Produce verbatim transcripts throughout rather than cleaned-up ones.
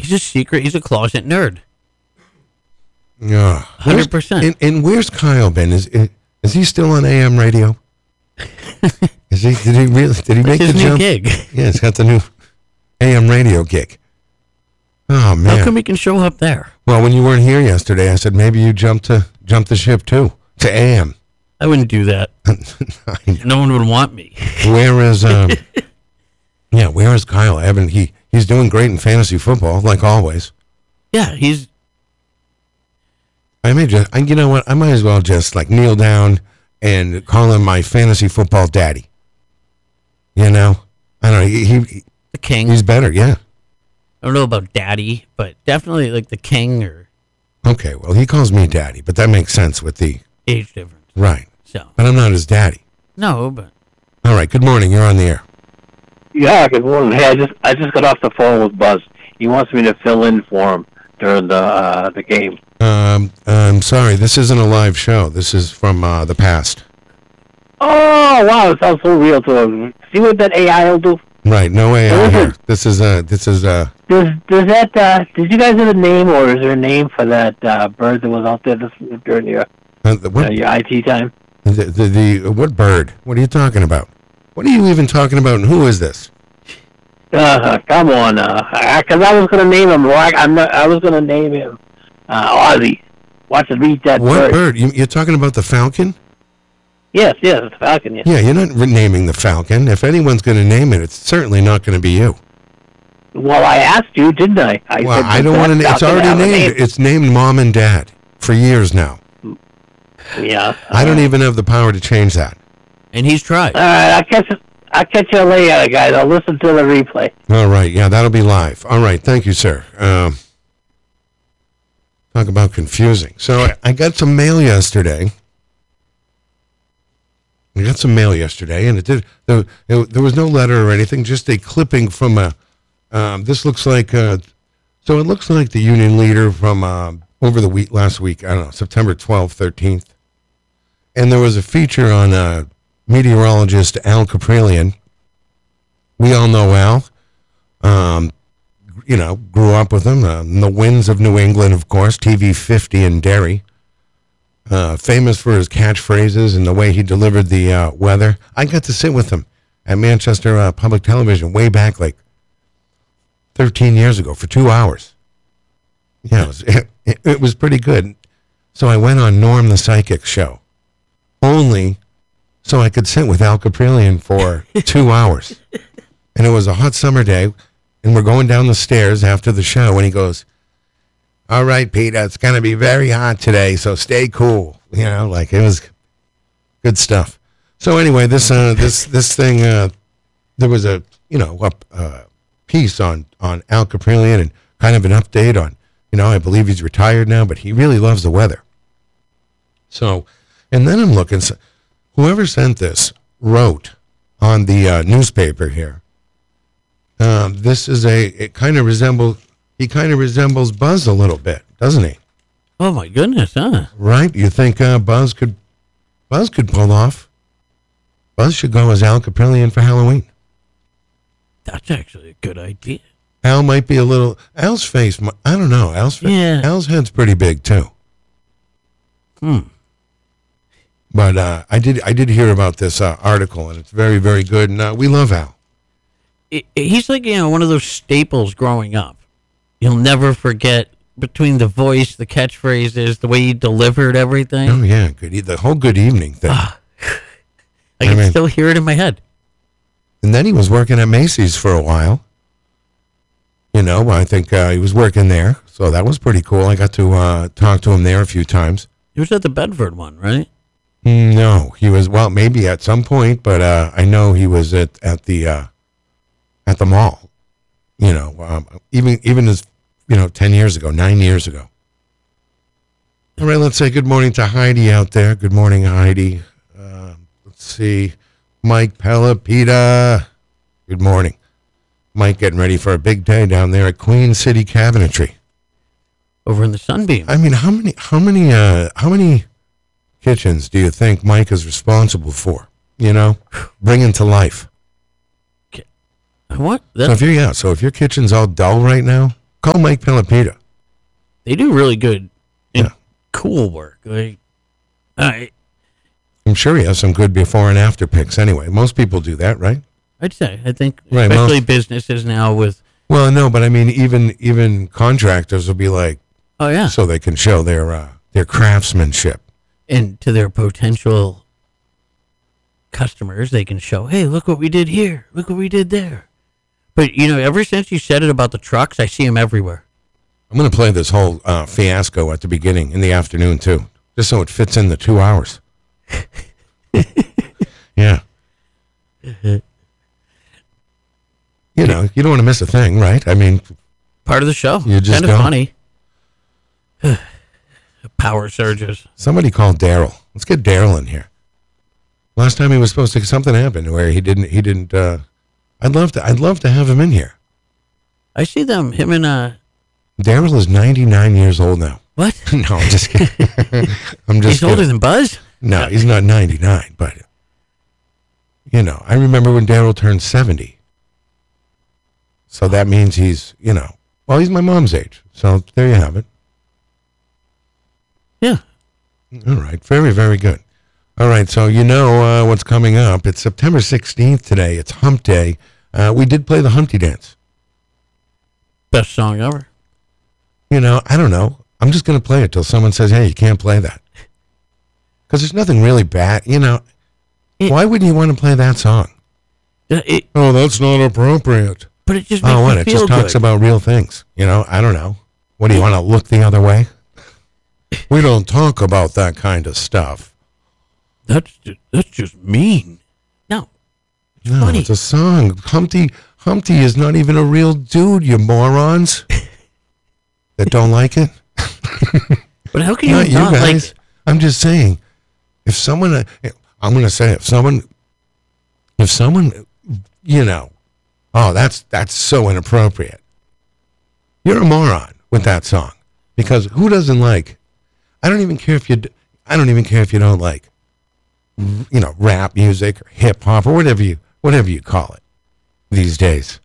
He's a secret. He's a closet nerd. Yeah, hundred percent. And, and where's Kyle been? Is is he still on A M radio? Is he? Did he really? Did he make his the new jump? Gig. Yeah, he's got the new A M radio gig. Oh man! How come he can show up there? Well, when you weren't here yesterday, I said maybe you jump to jump the ship too to A M. I wouldn't do that. No one would want me. Where is um? yeah, where is Kyle? I haven't. He he's doing great in fantasy football, like always. Yeah, he's. I may just. I, you know what? I might as well just like kneel down and call him my fantasy football daddy. You know, I don't know. He, he the king. He's better. Yeah. I don't know about daddy, but definitely like the king or. Okay, well, he calls me daddy, but that makes sense with the age difference. Right. So. But I'm not his daddy. No, but. All right. Good morning. You're on the air. Yeah. Good morning. Hey, I just I just got off the phone with Buzz. He wants me to fill in for him during the uh, the game. Um, I'm sorry. This isn't a live show. This is from uh, the past. Oh wow! It sounds so real to him. See what that A I will do. Right. No A I Listen. here. This is uh This is uh. Does does that uh, did you guys have a name, or is there a name for that uh, bird that was out there this, during your uh, the, what, uh, your I T time? The, the the what bird? What are you talking about? What are you even talking about? And who is this? Uh, come on, uh, because I was gonna name him. Like, I'm not. I was gonna name him uh, Ozzy. Watch it read that What bird. bird? You, you're talking about the falcon? Yes, yes, it's a falcon. Yes. Yeah, you're not renaming the falcon. If anyone's going to name it, it's certainly not going to be you. Well, I asked you, didn't I? I well, said, I don't want to. It's already named. It's named Mom and Dad for years now. Yeah. I don't even have the power to change that. And he's tried. All right, I'll catch you. I'll catch you later, guys. I'll listen to the replay. All right. Yeah, that'll be live. All right. Thank you, sir. Um, talk about confusing. So I, I got some mail yesterday. I got some mail yesterday, and it did. There, it, there was no letter or anything, just a clipping from a. Um, this looks like. Uh, so it looks like the union leader from uh, over the week last week. I don't know, September twelfth, thirteenth, and there was a feature on uh, meteorologist Al Kaprelian. We all know Al. Um, you know, grew up with him. Uh, in the winds of New England, of course. T V fifty in Derry. Uh, famous for his catchphrases and the way he delivered the uh, weather. I got to sit with him at Manchester uh, Public Television way back like thirteen years ago for two hours. Yeah, it was, it, it, it was pretty good. So I went on Norm the Psychic show only so I could sit with Al Kaprelian for two hours. And it was a hot summer day, and we're going down the stairs after the show, and he goes, all right, Peter, it's going to be very hot today, so stay cool. You know, like it was good stuff. So anyway, this uh, this this thing, uh, there was a, you know, a uh, piece on, on Al Kaprelian and kind of an update on, you know, I believe he's retired now, but he really loves the weather. So, and then I'm looking, so whoever sent this wrote on the uh, newspaper here, um, this is a, it kind of resembles, he kind of resembles Buzz a little bit, doesn't he? Oh my goodness, huh? Right? You think uh, Buzz could Buzz could pull off? Buzz should go as Al Kaprelian for Halloween. That's actually a good idea. Al might be a little. Al's face. I don't know. Al's face. Yeah. Al's head's pretty big too. Hmm. But uh, I did. I did hear about this uh, article, and it's very, very good. And uh, we love Al. It, it, he's like, you know, one of those staples growing up. You'll never forget between the voice, the catchphrases, the way he delivered everything. Oh yeah, good. The whole good evening thing. Ah. I can I mean, still hear it in my head. And then he was working at Macy's for a while. You know, I think uh, he was working there, so that was pretty cool. I got to uh, talk to him there a few times. He was at the Bedford one, right? No, he was, well, maybe at some point, but uh, I know he was at at the uh, at the mall. You know, um, even even as you know, ten years ago, nine years ago. All right, let's say good morning to Heidi out there. Good morning, Heidi. Uh, let's see, Mike Pelopita. Good morning. Mike getting ready for a big day down there at Queen City Cabinetry. Over in the Sunbeam. I mean, how many, how many, uh, how many kitchens do you think Mike is responsible for? You know, bringing to life. What? So if you're, yeah, so if your kitchen's all dull right now, call Mike Pelopita. They do really good and Yeah. cool work. Like, I, I'm sure he has some good before and after pics anyway. Most people do that, right? I'd say. I think, Right, especially most- businesses now with, Well, no, but I mean, even even contractors will be like, oh, yeah. so they can show their uh, their craftsmanship. And to their potential customers, they can show, hey, look what we did here. Look what we did there. But, you know, ever since you said it about the trucks, I see them everywhere. I'm going to play this whole uh, fiasco at the beginning in the afternoon too, just so it fits in the two hours. Yeah. You know, you don't want to miss a thing, right? I mean, Part of the show. You just kind of go. funny. Power surges. somebody called Daryl. Let's get Daryl in here. Last time he was supposed to, something happened where he didn't. He didn't. Uh, I'd love to. I'd love to have him in here. I see them, him and, uh, Daryl is ninety-nine years old now. what? No, I'm just kidding. I'm just He's older kidding. than Buzz? No, he's not ninety-nine, but you know, I remember when Daryl turned seventy. So that means he's, you know, well, he's my mom's age. So there you have it. Yeah. All right, very, very good. All right, so you know uh, what's coming up. It's September sixteenth today. It's Hump Day. Uh, we did play the Humpty Dance. Best song ever. You know, I don't know. I'm just going to play it till someone says, hey, you can't play that. Because there's nothing really bad. You know, It- why wouldn't you want to play that song? Uh, It, Oh, that's not appropriate. but it just makes Oh, what? me It feel just talks good. about real things. You know, I don't know. What do you want to look the other way? We don't talk about that kind of stuff. That's just, that's just mean. No. It's No, funny. it's a song. Humpty Humpty is not even a real dude, you morons. That don't like it? But how can you Not not, you guys. like... I'm just saying, if someone, uh, I'm going to say, if someone, if someone, you know, oh, that's that's so inappropriate. You're a moron with that song, because who doesn't like? I don't even care if you, d- I don't even care if you don't like, you know, rap music or hip hop or whatever you whatever you call it these days.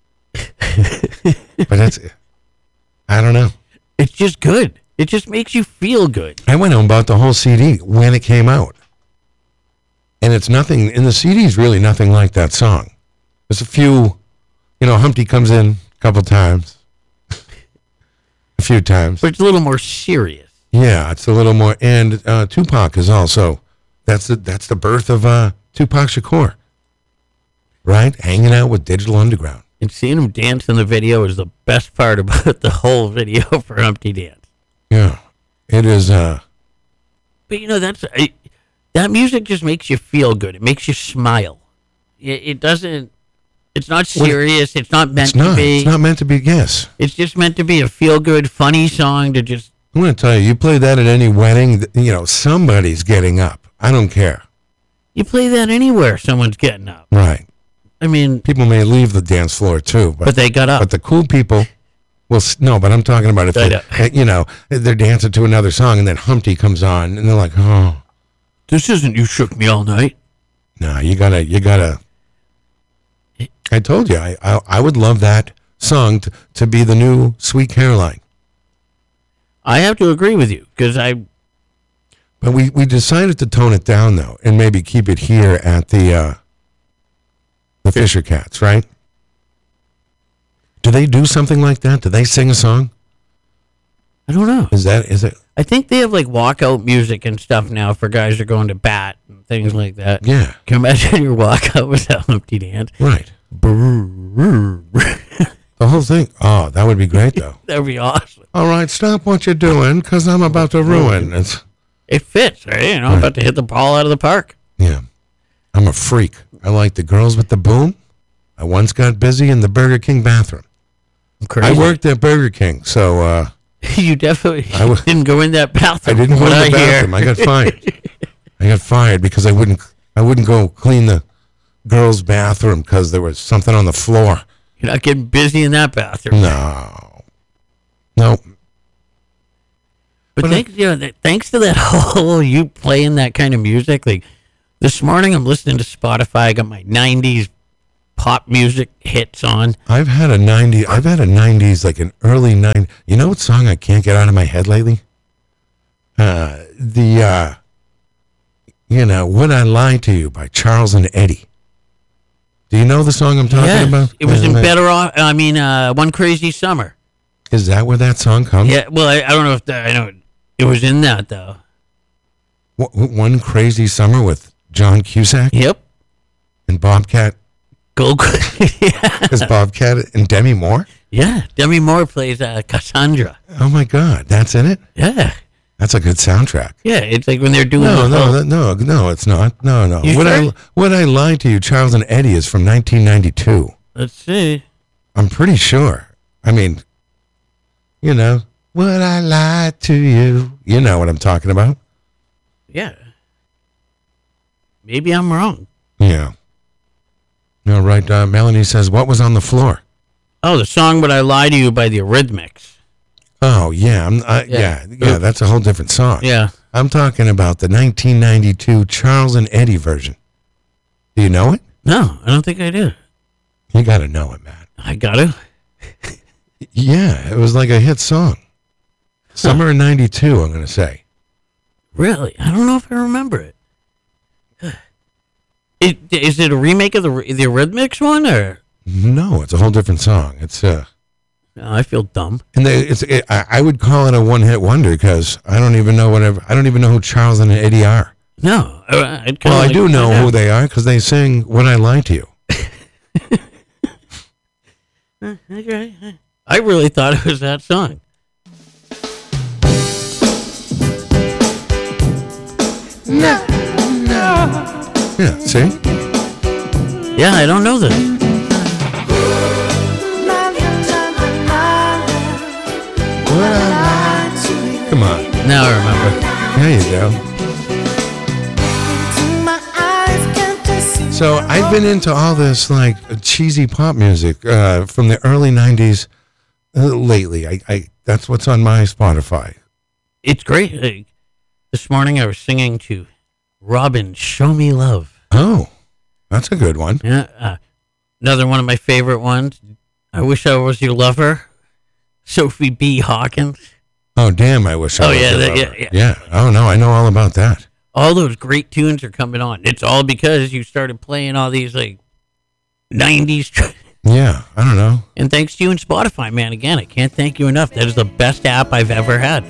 But that's, I don't know. It's just good. It just makes you feel good. I went and bought the whole C D when it came out. And it's nothing, and the C D is really nothing like that song. There's a few, you know, Humpty comes in a couple times. A few times. But it's a little more serious. Yeah, it's a little more, and uh, Tupac is also, that's the, that's the birth of uh, Tupac Shakur. Right? Hanging out with Digital Underground. And seeing him dance in the video is the best part about the whole video for Humpty Dance. Yeah. It is, uh, But, you know, that's... I, that music just makes you feel good. It makes you smile. It, it doesn't... It's not serious. It's not meant it's not, to be. it's not meant to be, yes. It's just meant to be a feel-good, funny song to just... I'm going to tell you, you play that at any wedding, th- you know, somebody's getting up. I don't care. You play that anywhere, someone's getting up. Right. I mean, People may leave the dance floor too, but but they got up. but the cool people will s- no. But I'm talking about if I they, know. uh, you know, they're dancing to another song and then Humpty comes on and they're like, oh This isn't You Shook Me All Night. no, you gotta you gotta. I told you, I I, I would love that song to, to be the new Sweet Caroline. I have to agree with you because I But we, we decided to tone it down though and maybe keep it here at the uh, the Fisher Cats, right? Do they do something like that? Do they sing a song? I don't know. Is that is it? I think they have like walkout music and stuff now for guys who are going to bat and things like that. Yeah, Can you imagine your walkout without Humpty Dance? right. That'd The whole thing. Oh, that would be great though. be awesome. All right, stop what you're doing, because I'm about to ruin it. It fits, right? You know, I'm about to hit the ball out of the park. Yeah. I'm a freak. I like the girls with the boom. I once got busy in the Burger King bathroom. I'm crazy. I worked at Burger King, so uh, You definitely I w- didn't go in that I bathroom. didn't go from in what the I hear. bathroom. I got fired. I got fired because I wouldn't I wouldn't go clean the girls' bathroom because there was something on the floor. You're not getting busy in that bathroom. No. No. But, But I- thanks, you know, th- thanks to that whole you playing that kind of music, like this morning I'm listening to Spotify. I got my nineties pop music hits on. I've had a ninety. I've had a nineties, like an early nine. You know what song I can't get out of my head lately? Uh, the, uh, you know, Would I Lie to You by Charles and Eddie. Do you know the song I'm talking Yes, about? it was in Uh, Better Off. I mean, uh, One Crazy Summer. Is that where that song comes? Yeah. Well, I, I don't know if that, I know it was in that though. W- One Crazy Summer with John Cusack Yep. and Bobcat. Go. yeah. Is Bobcat and Demi Moore? Yeah. Demi Moore plays uh, Cassandra. Oh my God, that's in it. Yeah. That's a good soundtrack. Yeah. It's like when they're doing. No, the no, whole- that- no, no, it's not. No, no. You Would sure? I Would I Lie to You? Charles and Eddie is from nineteen ninety-two. Let's see. I'm pretty sure. I mean, you know, would I lie to you? You know what I'm talking about. Yeah. Maybe I'm wrong. Yeah. All right. Uh, Melanie says, "What was on the floor?" Oh, the song "Would I Lie to You" by the Eurythmics. Oh yeah, I'm, I, Yeah. yeah, yeah. That's a whole different song. Yeah. I'm talking about the nineteen ninety-two Charles and Eddie version. Do you know it? No, I don't think I do. You got to know it, man. I got to. Yeah, it was like a hit song. Summer of ninety-two, I'm going to say. Really? I don't know if I remember it. it. Is it a remake of the the Eurythmics one, or? No, it's a whole different song. It's uh, No, I feel dumb. and they, it's it, I, I would call it a one-hit wonder because I don't even know whatever. I don't even know who Charles and Eddie are. No. I, I'd kinda Well, I like do to know find who out. they are because they sing "When I Lie to You." Okay. I really thought it was that song. Yeah, see? Yeah, I don't know this. Come on, Now I remember. there you go. So I've been into all this like cheesy pop music uh, from the early nineties uh, lately. I, I that's what's on my Spotify. It's great. Like, this morning I was singing to Robin, "Show Me Love." Oh, that's a good one. Yeah. Uh, another one of my favorite ones. "I Wish I Was Your Lover," Sophie B. Hawkins. Oh, damn! I wish I Oh, was yeah, your that- lover. yeah, yeah. Oh no, I know all about that. All those great tunes are coming on. It's all because you started playing all these like nineties. Tr- Yeah, I don't know. and thanks to you and Spotify, man. Again, I can't thank you enough. That is the best app I've ever had.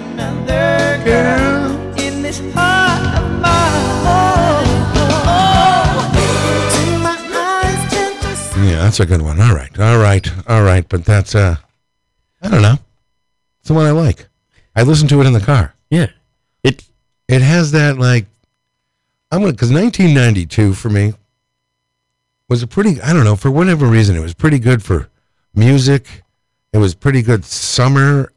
Yeah, that's a good one. All right, all right, all right. But that's uh, I don't know. It's the one I like. I listen to it in the car. Yeah. It's It has that like, I'm gonna because nineteen ninety-two for me was a pretty. I don't know, for whatever reason, it was pretty good for music. It was pretty good summer.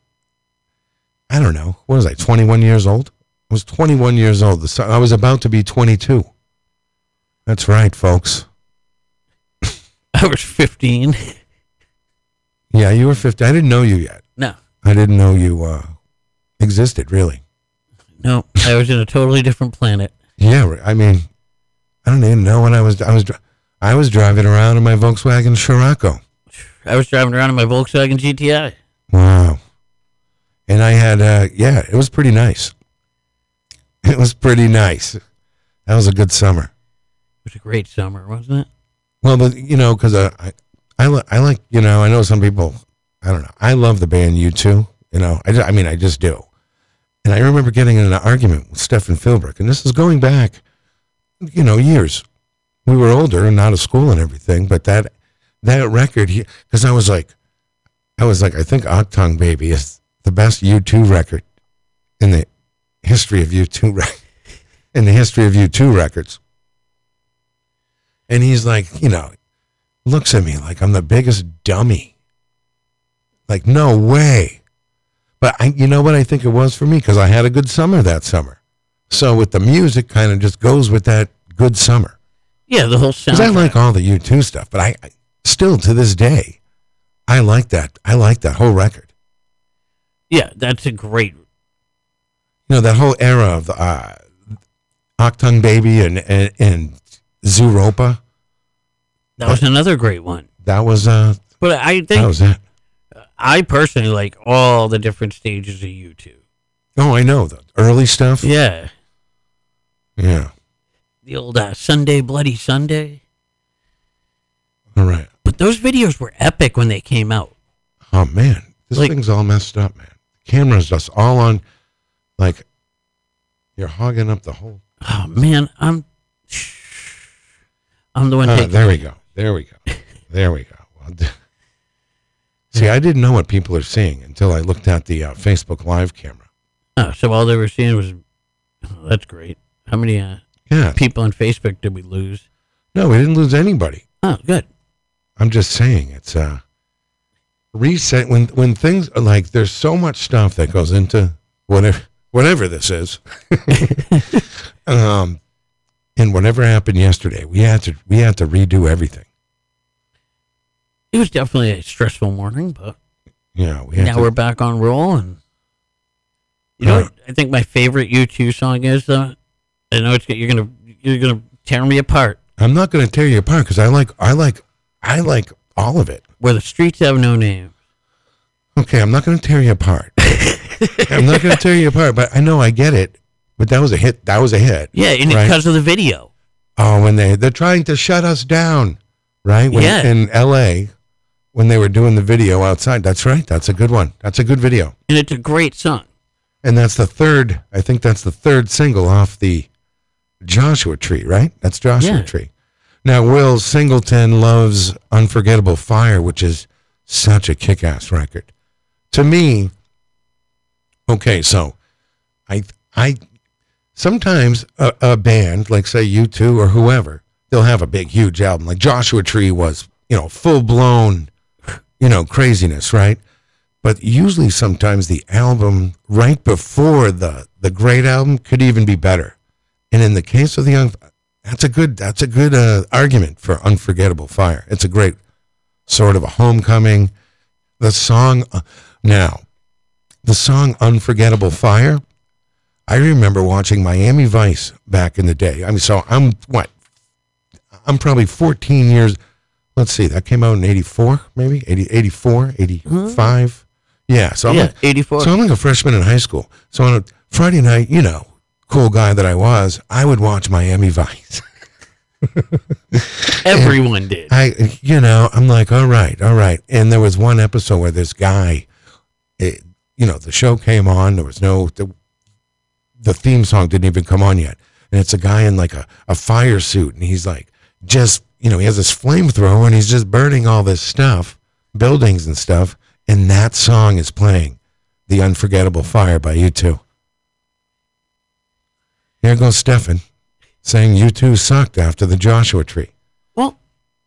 I don't know. What was I? twenty-one years old. I was twenty-one years old. The su- I was about to be twenty-two. That's right, folks. I was fifteen. Yeah, you were fifty. I didn't know you yet. No. I didn't know you uh, existed, really. No. I was in a totally different planet. Yeah, I mean, I don't even know what I was. I was, dri- I was driving around in my Volkswagen Scirocco. I was driving around in my Volkswagen G T I. Wow. And I had, uh, yeah, it was pretty nice. It was pretty nice. That was a good summer. It was a great summer, wasn't it? Well, but you know, because I, I, I, li- I like, you know, I know some people. I don't know. I love the band U two. You know, I, ju- I mean, I just do. And I remember getting in an argument with Stefan Philbrick, and this is going back, you know, years. We were older and out of school and everything, but that that record, because I was like, I was like, I think Octung Baby is the best U two record in the history of U two rec- in the history of U two records. And he's like, you know, looks at me like I'm the biggest dummy. Like, no way. But I, you know what I think it was for me? Because I had a good summer that summer. So with the music, kind of just goes with that good summer. Yeah, the whole sound. Because I like all the U two stuff, but I, I still to this day, I like that. I like that whole record. Yeah, that's a great. You know, that whole era of the uh, Octung Baby and and, and Zooropa. That was another great one. That was uh. But I That think was it. I personally like all the different stages of U two. Oh, I know the early stuff. Yeah. Yeah. The old uh, Sunday Bloody Sunday. All right. But those videos were epic when they came out. Oh man, this Like- thing's all messed up, man. The camera's just all on. Like, you're hogging up the whole. Oh man, I'm I'm the one Uh, taking there we go. There we go. There we go. Well, d- see, I didn't know what people are seeing until I looked at the uh, Facebook Live camera. Oh, so all they were seeing was oh, that's great. How many uh, Yeah. people on Facebook did we lose? No, we didn't lose anybody. Oh, good. I'm just saying it's uh reset when when things are like there's so much stuff that goes into whatever whatever this is. um and whatever happened yesterday, we had to we had to redo everything. It was definitely a stressful morning, but Yeah, we had now to, we're back on roll. And you know, Uh, what I think my favorite U two song is though. I know it's you're gonna you're gonna tear me apart. I'm not going to tear you apart cuz I like I like I like all of it. Where the streets have no name. Okay, I'm not going to tear you apart. I'm not going to tear you apart, but I know I get it. But that was a hit. That was a hit. Yeah, and right? because of the video. Oh, when they they're trying to shut us down, right? When, Yeah. In L A, when they were doing the video outside. That's right. That's a good one. That's a good video. And it's a great song. And that's the third. I think that's the third single off the Joshua Tree, right? That's Joshua Yeah. Tree. Now, Will Singleton loves Unforgettable Fire, which is such a kick-ass record. To me, okay, so I I sometimes a, a band like say U two or whoever, they'll have a big huge album like Joshua Tree was, you know, full blown, you know, craziness, right? But usually sometimes the album right before the the great album could even be better. And in the case of the young, that's a good that's a good uh, argument for Unforgettable Fire. It's a great sort of a homecoming. The song uh, now, the song Unforgettable Fire, I remember watching Miami Vice back in the day. I mean, so I'm what? I'm probably fourteen years. Let's see, that came out in eighty-four, maybe eighty, eighty-four, eighty-five. Yeah, so I'm Yeah, like, eighty-four. so I'm like a freshman in high school. So on a Friday night, you know, cool guy that I was, I would watch Miami Vice. Everyone did. I, you know, I'm like, all right, all right. And there was one episode where this guy, it, you know, the show came on. There was no, the, the theme song didn't even come on yet. And it's a guy in like a, a fire suit. And he's like, just, you know, he has this flamethrower and he's just burning all this stuff, buildings and stuff. And that song is playing, The Unforgettable Fire by U two. Here goes Stefan saying U two sucked after the Joshua Tree. Well,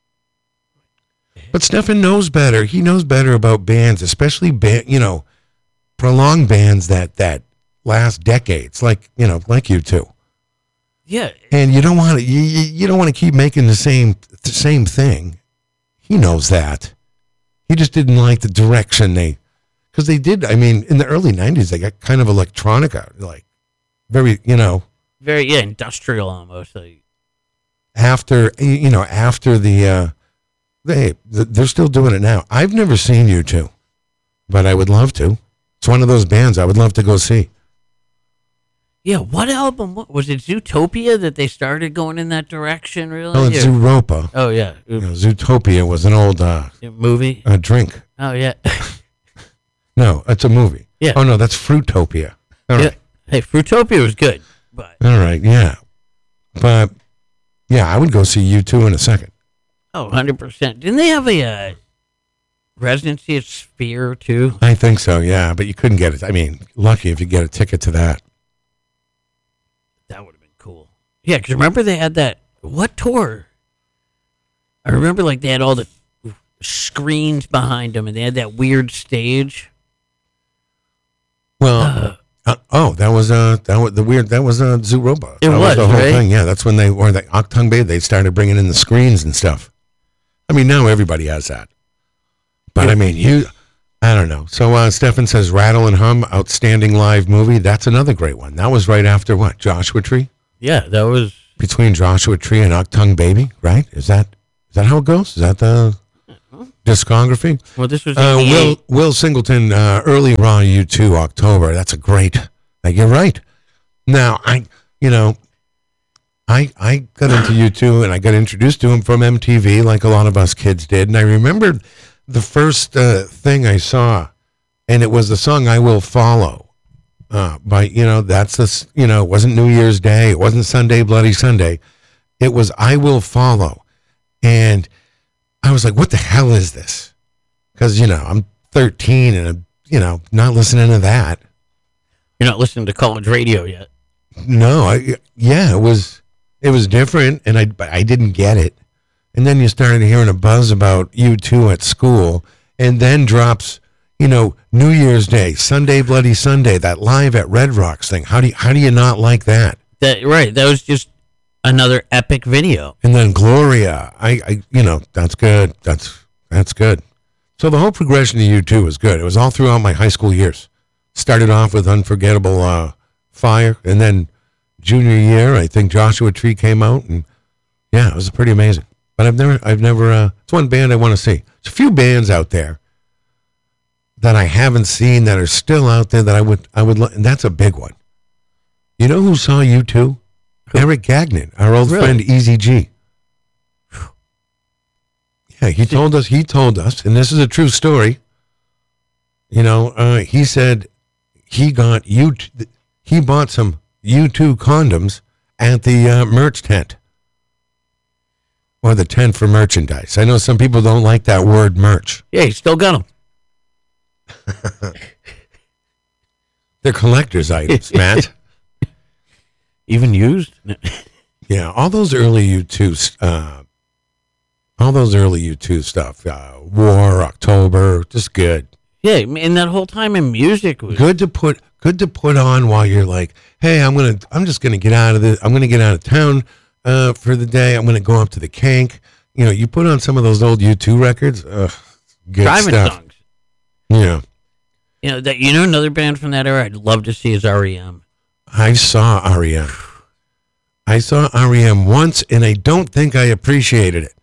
But Stefan knows better. He knows better about bands, especially band, you know, prolonged bands that that last decades, like you know, like U two. yeah. And you don't want to you, you you don't want to keep making the same the same thing. He knows that. He just didn't like the direction they, because they did. I mean, in the early nineties, they got kind of electronica, like very, you know, Very, yeah, industrial almost. Like, after you know after the uh, they they're still doing it now. I've never seen U two, but I would love to. It's one of those bands I would love to go see. yeah, what album? What, was it Zootopia that they started going in that direction, really? Oh, it's Or- Zooropa. oh, yeah. You know, Zootopia was an old uh, Movie? uh, drink. Oh, yeah. No, it's a movie. Yeah. Oh no, that's Fruitopia. All yeah. right. Hey, Fruitopia was good, but All right. Yeah. But yeah, I would go see U two in a second. oh, one hundred percent. Didn't they have a uh, residency at Sphere, too? I think so. Yeah, but you couldn't get it. I mean, lucky if you get a ticket to that. That would have been cool. Yeah, because remember they had that, what tour? I remember like they had all the screens behind them and they had that weird stage. Well, uh, oh, that was uh, that was the weird. That was uh, Zooropa. It that was, the whole right? thing. Yeah, that's when they or the Octung Bay. They started bringing in the screens and stuff. I mean, now everybody has that. But Yeah. I mean, you, I don't know. So uh, Stefan says, "Rattle and Hum, outstanding live movie." That's another great one. That was right after what? Joshua Tree. Yeah, that was, Between Joshua Tree and Octung Baby, right? Is that Is that how it goes? Is that the discography? Well, this was Uh, Will eighty-eight. Will Singleton, uh, early Raw U two, October. That's a great. Like, you're right. Now, I, you know, I I got into U two and I got introduced to him from M T V, like a lot of us kids did. And I remember the first uh, thing I saw, and it was the song "I Will Follow." Uh, by you know, that's this. You know, it wasn't New Year's Day. It wasn't Sunday, Bloody Sunday. It was "I Will Follow," and I was like, "What the hell is this?" Because you know, I'm thirteen and I'm you know not listening to that. You're not listening to college radio yet. No, I, yeah, it was it was different, and I but I didn't get it. And then you started hearing a buzz about U two at school, and then drops, you know, New Year's Day, Sunday, Bloody Sunday, that live at Red Rocks thing. How do you, how do you not like that? That right. That was just another epic video. And then Gloria, I, I you know, that's good. That's that's good. So the whole progression of U two was good. It was all throughout my high school years. Started off with Unforgettable uh, Fire, and then junior year, I think Joshua Tree came out, and yeah, it was pretty amazing. But I've never, I've never, uh, it's one band I want to see. There's a few bands out there that I haven't seen that are still out there that I would, I would, lo- and that's a big one. You know who saw U two? Eric Gagnon, our old Really? friend Easy G. Yeah, he told us, he told us, and this is a true story. You know, uh, he said he got U, he bought some U two condoms at the uh, merch tent. Or the tent for merchandise. I know some people don't like that word merch. Yeah, you still got them. They're collector's items, Matt. Even used? Yeah, all those early U two, uh, all those early U two stuff. Uh, War, October, just good. Yeah, and that whole time in music was Good to put, good to put on while you're like, hey, I'm gonna, I'm just gonna get out of the, I'm gonna get out of town. Uh, for the day, I'm going to go up to the Kank. You know, you put on some of those old U two records. Ugh, good driving stuff. songs. Yeah, You know that you know another band from that era I'd love to see is R E M. I saw R E M. I saw R E M once, and I don't think I appreciated it.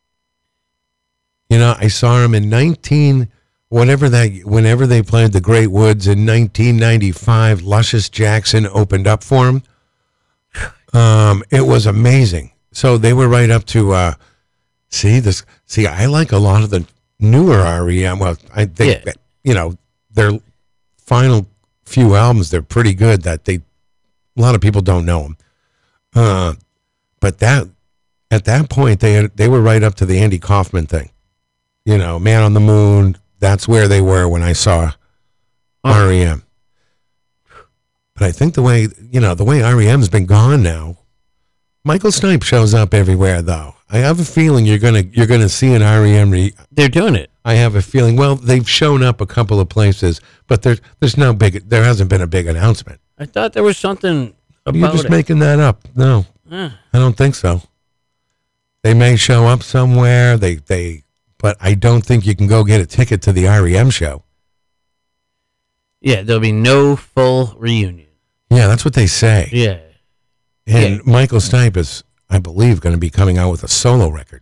You know, I saw them in nineteen whatever that whenever they played the Great Woods in nineteen ninety-five. Luscious Jackson opened up for them. Um, it was amazing. So they were right up to uh, see this. See, I like a lot of the newer R E M. Well, I think Yeah. that, you know, their final few albums, they're pretty good. That they, a lot of people don't know them. Uh, but that at that point, they they were right up to the Andy Kaufman thing. You know, Man on the Moon. That's where they were when I saw Oh. R E M. But I think the way, you know, the way R E M's been gone now, Michael Stipe shows up everywhere, though. I have a feeling you're gonna you're gonna see an R E M. Re- They're doing it. I have a feeling. Well, they've shown up a couple of places, but there's there's no big. There hasn't been a big announcement. I thought there was something about You're just it. making that up. No, Huh. I don't think so. They may show up somewhere. They they, but I don't think you can go get a ticket to the R E M show. Yeah, there'll be no full reunion. Yeah, that's what they say. Yeah. And Yeah. Michael Stipe is, I believe, going to be coming out with a solo record.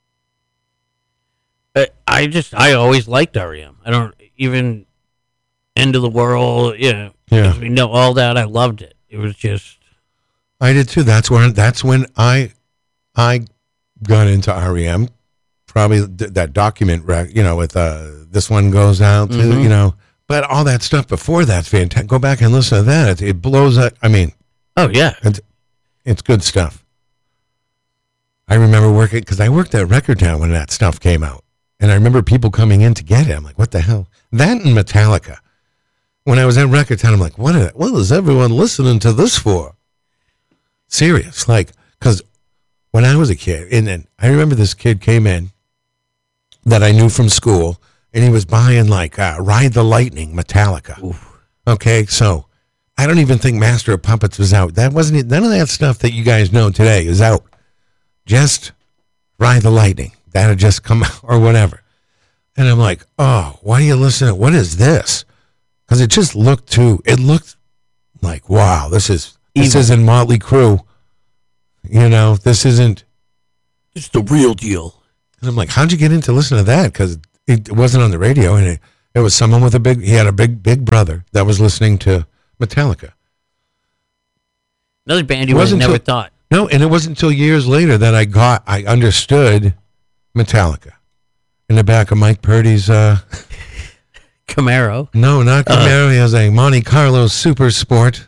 I, I just, I always liked R E M. I don't even, End of the World, you know, Yeah. we know all that. I loved it. It was just, I did too. That's when that's when I I got into R E M. Probably th- that document, rec- you know, with uh, This One Goes Out, to, Mhm. you know. But all that stuff before that's fantastic. Go back and listen to that. It, it blows up. I mean, oh, yeah. it's, it's good stuff. I remember working, because I worked at Record Town when that stuff came out. And I remember people coming in to get it. I'm like, what the hell? That and Metallica. When I was at Record Town, I'm like, what, are, what is everyone listening to this for? Serious. Like, because when I was a kid, and then I remember this kid came in that I knew from school, and he was buying like uh, Ride the Lightning, Metallica. Oof. Okay, so I don't even think Master of Puppets was out. That wasn't, none of that stuff that you guys know today is out. Just Ride the Lightning. That had just come out or whatever. And I'm like, oh, why do you listen to, what is this? Because it just looked too, it looked like, wow, this is, this Evil. isn't Motley Crue. You know, this isn't, It's the real deal. And I'm like, how'd you get into listening to that? Because it wasn't on the radio, and it, it was someone with a big, he had a big, big brother that was listening to Metallica. Another band you would have never until, thought. No, and it wasn't until years later that I got, I understood Metallica in the back of Mike Purdy's, uh, Camaro. no, not Camaro. Uh, he has a Monte Carlo Super Sport.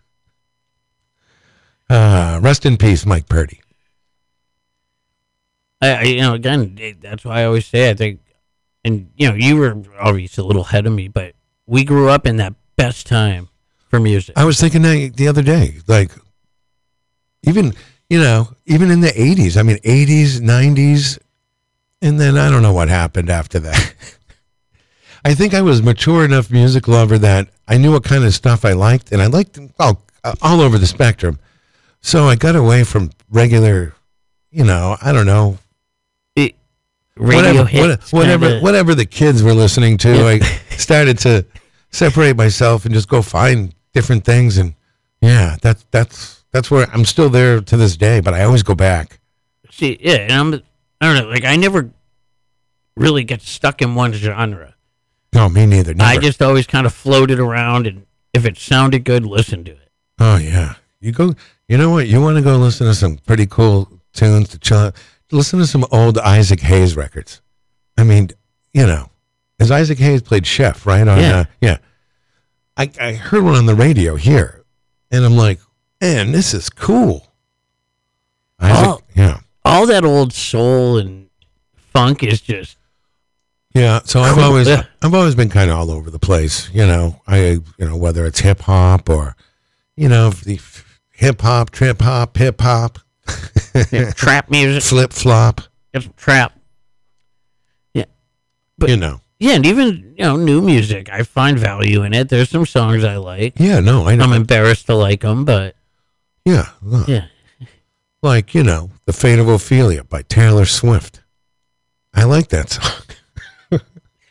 Uh, rest in peace, Mike Purdy. I, I, you know, again, it- that's why I always say I think, and you know, you were obviously a little ahead of me, but we grew up in that best time for music. I was thinking that the other day, like, even, you know, even in the eighties, I mean, eighties, nineties, and then I don't know what happened after that. I think I was mature enough music lover that I knew what kind of stuff I liked, and I liked all, all over the spectrum. So I got away from regular, you know, I don't know, It, radio whatever, hits, whatever, kinda- whatever the kids were listening to. I started to separate myself and just go find different things, and yeah, that's that's that's where I'm still there to this day. But I always go back. See, yeah, and I'm, I don't know, like I never really get stuck in one genre. No, me neither. Never. I just always kind of floated around, and if it sounded good, listen to it. Oh yeah, you go. You know what? You want to go listen to some pretty cool tunes to chill out. Listen to some old Isaac Hayes records. I mean, you know, as Isaac Hayes played Chef, right? On, Yeah. Uh, yeah. I I heard one on the radio here, and I'm like, man, this is cool. Isaac, Oh. yeah, All that old soul and funk is just yeah. So I've Cool. always Yeah. I've always been kind of all over the place. You know, I you know whether it's hip hop or, you know, the hip hop, trip hop, hip hop, you know, trap music. flip flop. Get some trap. Yeah, But- You know. yeah, and even you know new music, I find value in it. There's some songs I like. Yeah, no, I know. I'm embarrassed to like them, but yeah, uh, yeah, like, you know, The Fate of Ophelia by Taylor Swift. I like that song.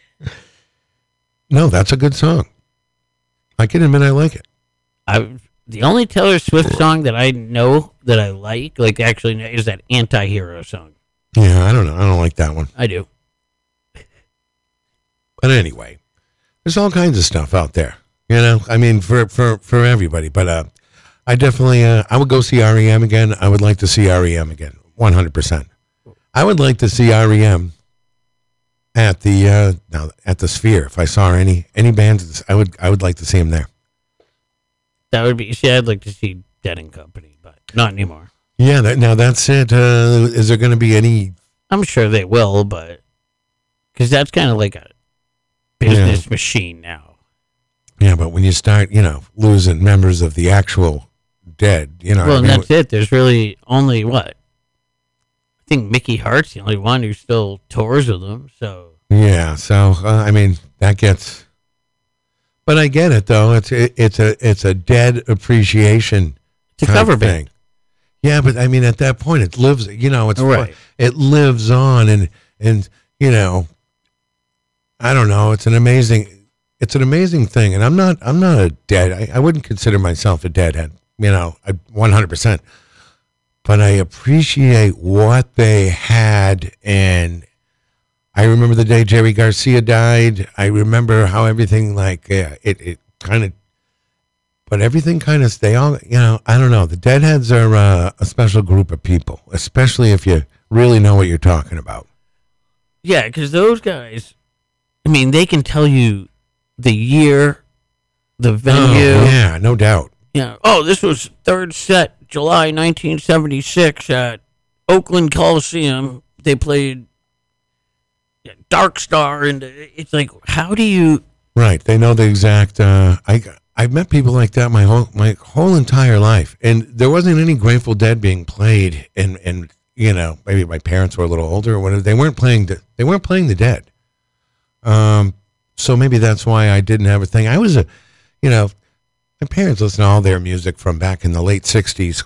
No, that's a good song. I can admit I like it. I the only Taylor Swift song that I know that I like, like actually, is that Anti-Hero song. Yeah, I don't know. I don't like that one. I do. But anyway, there's all kinds of stuff out there. You know, I mean, for for, for everybody. But uh, I definitely, uh, I would go see R E M again. I would like to see R E M again, one hundred percent. I would like to see R E M at the uh, now at the Sphere. If I saw any any bands, I would I would like to see them there. That would be. See, I'd like to see Dead and Company, but not anymore. Yeah, that, now that's it. Uh, is there going to be any? I'm sure they will, but because that's kind of like a business machine now. Yeah, but when you start, you know, losing members of the actual Dead, you know, Well, I and mean, that's it. There's really only what? I think Mickey Hart's the only one who still tours with them. So yeah. So uh, I mean, that gets. But I get it though. It's it, it's a it's a Dead appreciation it's a type cover thing. band. Yeah, but I mean, at that point, it lives. You know, it's Right. it lives on, and and you know, I don't know. It's an amazing, it's an amazing thing, and I'm not I'm not a dead. I, I wouldn't consider myself a deadhead. You know, I one hundred percent. But I appreciate what they had, and I remember the day Jerry Garcia died. I remember how everything like uh, it it kind of. But everything kind of, they all, you know, I don't know. The Deadheads are uh, a special group of people, especially if you really know what you're talking about. Yeah, because those guys, I mean, they can tell you the year, the venue. Oh, yeah, no doubt. You know, oh, this was third set, July nineteen seventy-six at Oakland Coliseum. They played Dark Star, and it's like, how do you? Right, they know the exact. Uh, I I've met people like that my whole my whole entire life, and there wasn't any Grateful Dead being played, and and you know, maybe my parents were a little older or whatever. They weren't playing the they weren't playing the Dead. Um, so maybe that's why I didn't have a thing. I was a, you know, my parents listened to all their music from back in the late sixties,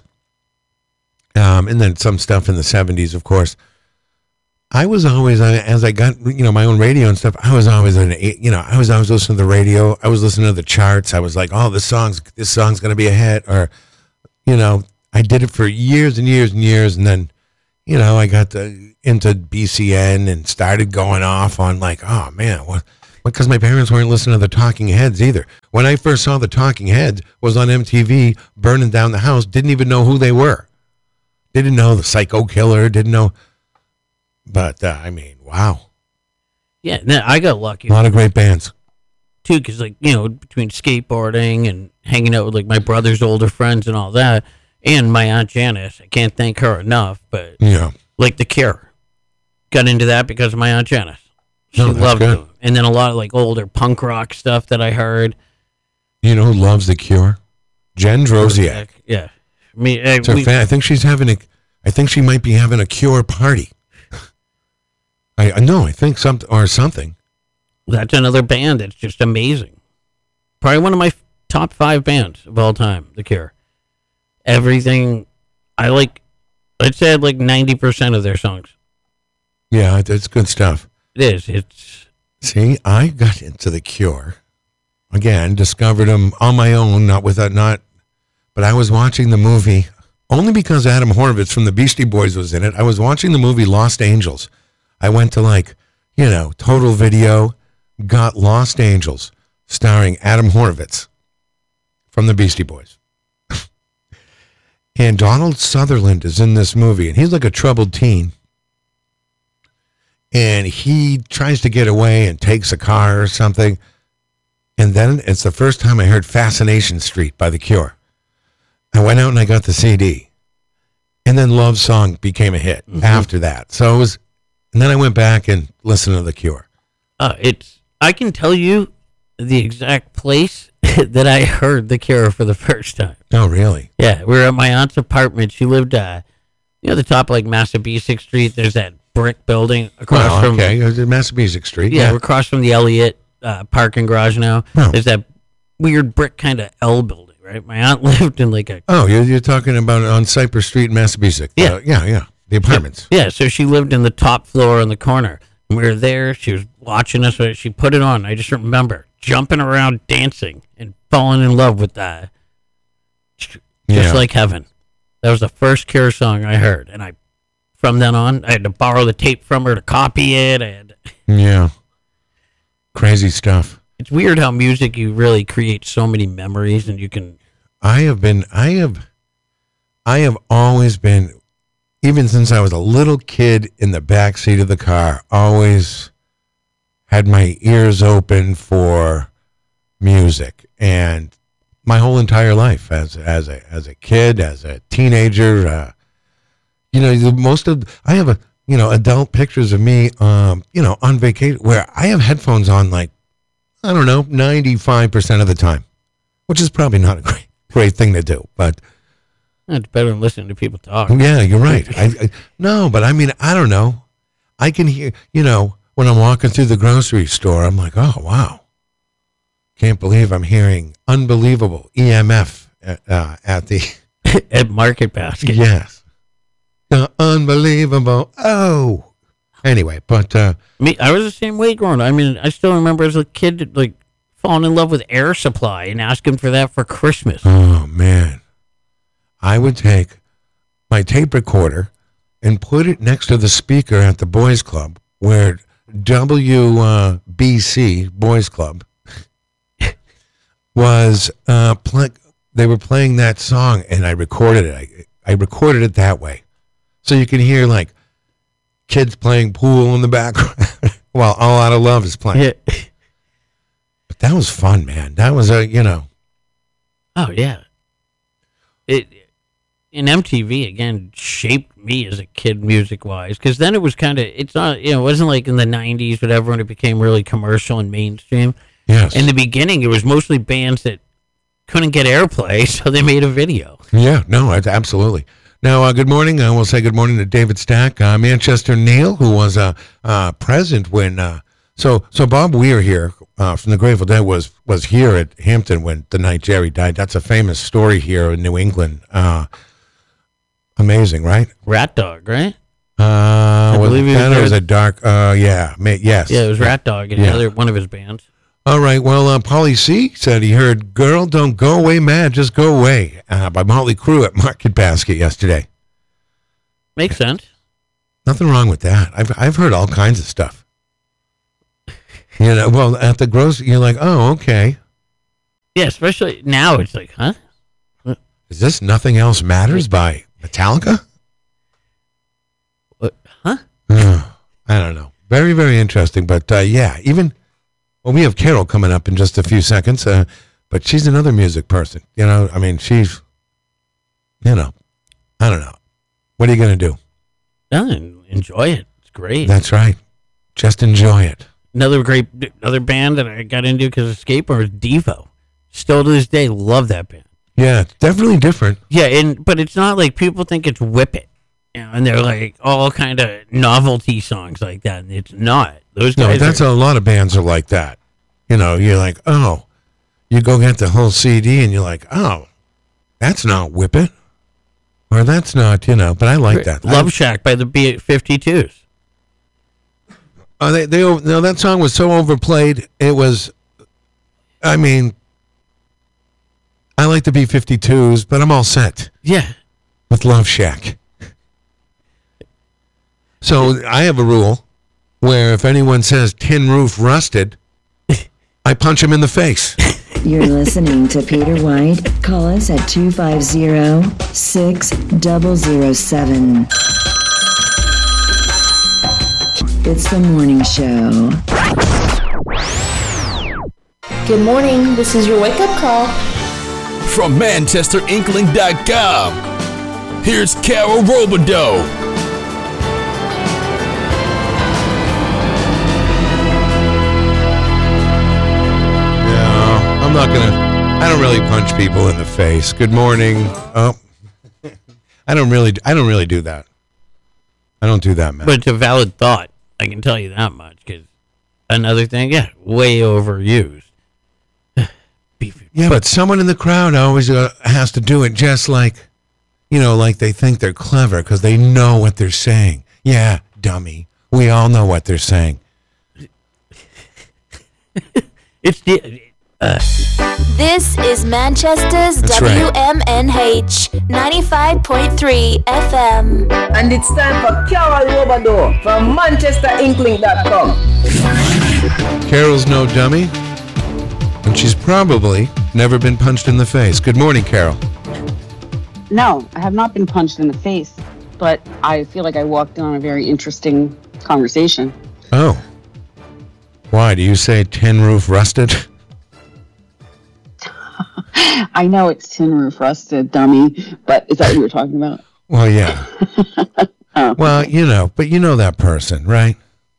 um, and then some stuff in the seventies, of course. I was always, as I got, you know, my own radio and stuff, I was always, an, you know, I was always listening to the radio. I was listening to the charts. I was like, oh, this song's, this song's going to be a hit. Or, you know, I did it for years and years and years. And then, you know, I got the, into B C N and started going off on like, oh man, what? Because my parents weren't listening to the Talking Heads either. When I first saw the Talking Heads was on M T V, burning down the house, didn't even know who they were. Didn't know the Psycho Killer, didn't know. But, uh, I mean, wow. Yeah, no, I got lucky. A lot of great bands. Too, because, like, you know, between skateboarding and hanging out with, like, my brother's older friends and all that, and my Aunt Janice, I can't thank her enough, but, Yeah. like, The Cure. Got into that because of my Aunt Janice. She Oh, that's loved good. them. And then a lot of, like, older punk rock stuff that I heard. You know who loves The Cure? Jen Drosiak. Yeah. Me, I, It's her we, fan. I think she's having a, I think she might be having a Cure party. I, I know, I think something, or something. that's another band that's just amazing. Probably one of my f- top five bands of all time, The Cure. Everything, I like, I'd say I like ninety percent of their songs. Yeah, it- it's good stuff. It is. It's, See, I got into The Cure. Again, discovered them on my own, not without, not, but I was watching the movie only because Adam Horvitz from the Beastie Boys was in it. I was watching the movie Lost Angels. I went to like, you know, Total Video, got Lost Angels, starring Adam Horvitz from the Beastie Boys. And Donald Sutherland is in this movie, and he's like a troubled teen. And he tries to get away and takes a car or something. And then it's the first time I heard Fascination Street by The Cure. I went out and I got the C D. And then Love Song became a hit mm-hmm. after that. So it was, and then I went back and listened to The Cure. uh, it's, I can tell you the exact place that I heard The Cure for the first time. Oh, really? Yeah, we were at my aunt's apartment. She lived, uh, you know, the top of like Massabesic Street. There's that brick building across Well, from. okay, it was in Massabesic Street. Yeah, Yeah. we're across from the Elliott uh, parking garage now. Oh. There's that weird brick kind of L building, right? My aunt lived in like a. Oh, you're, you're talking about on Cypress Street in Massabesic. Yeah. Uh, yeah, yeah. The apartments. Yeah, so she lived in the top floor in the corner. And we were there. She was watching us. She put it on. I just remember jumping around, dancing, and falling in love with that. Just Yeah. like heaven. That was the first Cure song I heard. And I, from then on, I had to borrow the tape from her to copy it. I had to, Yeah. Crazy stuff. it's weird how music, you really create so many memories, and you can. I have been, I have, I have always been, even since I was a little kid in the back seat of the car, always had my ears open for music, and my whole entire life as as a as a kid, as a teenager, uh, you know, the most of I have a you know adult pictures of me, um, you know, on vacation where I have headphones on like I don't know ninety-five percent of the time, which is probably not a great great thing to do, but. It's better than listening to people talk. Yeah, you're right. I, I, no, but I mean, I don't know. I can hear, you know, when I'm walking through the grocery store, I'm like, oh, wow. Can't believe I'm hearing unbelievable E M F at, uh, at the... At Market Basket. Yes. Uh, unbelievable. Oh. Anyway, but... Uh, Me, I was the same way growing up. I mean, I still remember as a kid, like, falling in love with Air Supply and asking for that for Christmas. oh, man. I would take my tape recorder and put it next to the speaker at the Boys Club where W B C, Boys Club, was, uh, play, they were playing that song and I recorded it. I, I recorded it that way. So you can hear like kids playing pool in the background while All Out of Love is playing. Yeah. But that was fun, man. That was a, you know. Oh, yeah. It... And M T V, again, shaped me as a kid music-wise, because then it was kind of, it's not, you know, it wasn't like in the nineties, whatever, when it became really commercial and mainstream. Yes. In the beginning, it was mostly bands that couldn't get airplay, so they made a video. Yeah, no, it's absolutely. Now, uh, good morning. I will say good morning to David Stack, uh, Manchester Neil, who was uh, uh, present when, uh, so so Bob Weir here uh, from the Grateful Dead was, was here at Hampton when the night Jerry died. That's a famous story here in New England. Uh Amazing, right? Rat Dog, right? Uh, was believe it he was that or there. was it dark? Uh, yeah, ma- yes. Yeah, it was Rat Dog and Yeah. another one of his bands. All right. Well, uh, Paulie C said he heard "Girl, Don't Go Away, Mad, Just Go Away" uh, by Motley Crue at Market Basket yesterday. Makes sense. Nothing wrong with that. I've I've heard all kinds of stuff. You know, well, at the grocery, you're like, oh, okay. Yeah, especially now, it's like, huh? Is this Nothing Else Matters by Metallica? What? Huh? I don't know. Very, very interesting. But uh, yeah, even, well, we have Carol coming up in just a few seconds, uh, but she's another music person. You know, I mean, she's, you know, I don't know. What are you going to do? No, enjoy it. It's great. That's right. Just enjoy it. Another great, another band that I got into because of skateboard is Devo. Still to this day, love that band. Yeah, it's definitely different. Yeah, and but it's not like people think it's Whip It, you know, and they're like all kind of novelty songs like that, and it's not. Those No, guys. that's are, a lot of bands are like that. You know, you're like, oh, you go get the whole C D, and you're like, oh, that's not Whip It, or that's not, you know. But I like that. Love I, Shack by the B fifty-twos. Oh, they, they, no, that song was so overplayed. It was, I mean, I like the B fifty-twos, but I'm all set Yeah. with Love Shack. So I have a rule where if anyone says tin roof rusted, I punch him in the face. You're listening to Peter White. Call us at two five zero, six zero zero seven. It's the morning show. Good morning. This is your wake-up call. From Manchester Inkling dot com, here's Carol Robideau. No, I'm not gonna. I don't really punch people in the face. Good morning. Oh, I don't really. I don't really do that. I don't do that, man. But it's a valid thought. I can tell you that much. Because another thing, yeah, way overused. Yeah, but someone in the crowd always uh, has to do it just like, you know, like they think they're clever because they know what they're saying. Yeah, dummy. We all know what they're saying. It's the. Uh, This is Manchester's That's right. W M N H ninety-five point three F M. And it's time for Carol Robideau from Manchester Inkling dot com. Carol's no dummy, and she's probably never been punched in the face. Good morning, Carol. No, I have not been punched in the face, but I feel like I walked in on a very interesting conversation. Oh. Why? Do you say tin roof rusted? I know it's tin roof rusted, dummy, but is that what you were talking about? Well, yeah. Oh. Well, you know, but you know that person, right?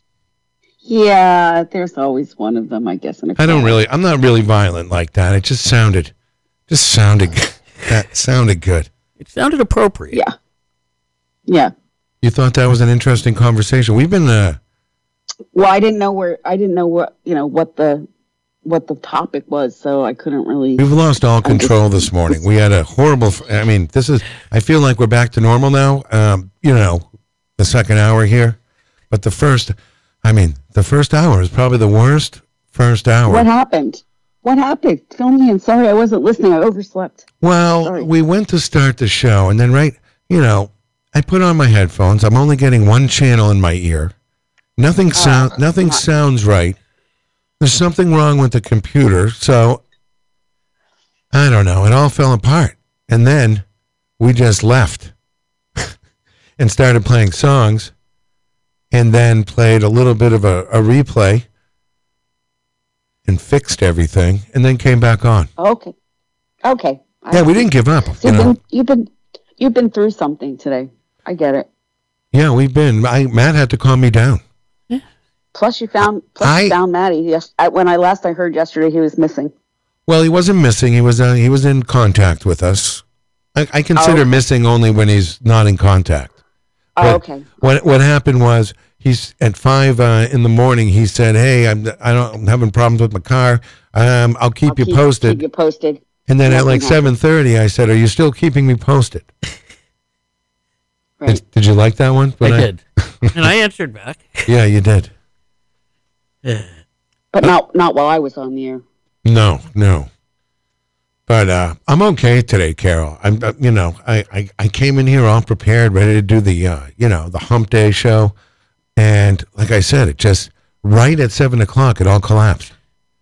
Yeah, there's always one of them, I guess. In a I don't crowd. really, I'm not really violent like that. It just sounded, just sounded, that sounded good. it sounded appropriate. Yeah. Yeah. You thought that was an interesting conversation. We've been, uh, Well, I didn't know where, I didn't know what, you know, what the, what the topic was, so I couldn't really. we've lost all control this morning. We had a horrible, I mean, this is, I feel like we're back to normal now. Um, you know, the second hour here, but the first, I mean, the first hour is probably the worst first hour. What happened? What happened? Fill me in. Sorry, I wasn't listening. I overslept. Well, Sorry. we went to start the show, and then right, you know, I put on my headphones. I'm only getting one channel in my ear. Nothing sound, nothing sounds right. There's something wrong with the computer, so I don't know. It all fell apart, and then we just left and started playing songs, and then played a little bit of a, a replay and fixed everything, and then came back on. Okay. Okay. I- Yeah, we didn't give up. So You you've know. been, you've been, you've been through something today. I get it. Yeah, we've been. I, Matt had to calm me down. Plus, you found, plus I- you found Maddie. Yes, I, when I last I heard yesterday, he was missing. Well, he wasn't missing. He was. Uh, he was in contact with us. I, I consider Oh. missing only when he's not in contact. Oh, But okay. What What happened was he's at five uh, in the morning. He said, "Hey, I'm. I don't. I'm having problems with my car. Um, I'll keep I'll you keep, posted." Keep you posted. and then at Nothing like happened. seven thirty, I said, "Are you still keeping me posted?" Right. Did, did you like that one? I When did. And I answered back. Yeah, you did. But not not while I was on the air. No, no. But uh, I'm okay today, Carol. I'm, uh, you know, I, I, I came in here all prepared, ready to do the, uh, you know, the Hump Day show, and like I said, it just right at seven o'clock, it all collapsed.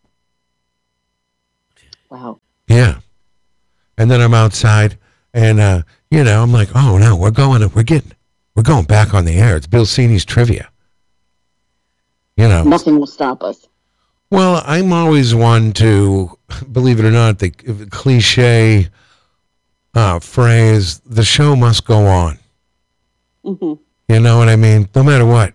Wow. Yeah, and then I'm outside, and uh, you know, I'm like, oh no, we're going, we're getting, we're going back on the air. It's Bill Cini's trivia. You know, Nothing will stop us. well, I'm always one to, believe it or not, the cliche uh, phrase, the show must go on. hmm You know what I mean? No matter what.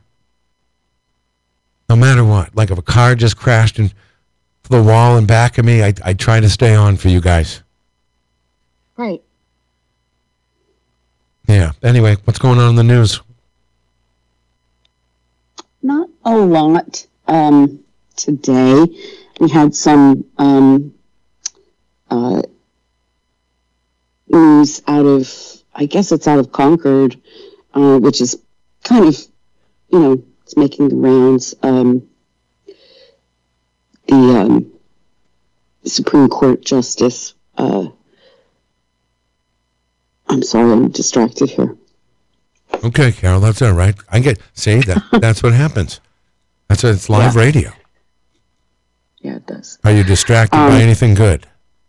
No matter what. Like if a car just crashed into the wall in back of me, I, I try to stay on for you guys. Right. Yeah. Anyway, what's going on in the news? Not a lot. Um, today we had some um, uh, news out of, I guess it's out of Concord, uh, which is kind of, you know, it's making the rounds. Um, the um, Supreme Court Justice, uh, I'm sorry, I'm distracted here. Okay, Carol, that's all right. I get, see, that that's what happens. That's what, it's live Yeah. radio. Yeah, it does. Are you distracted Um, by anything good?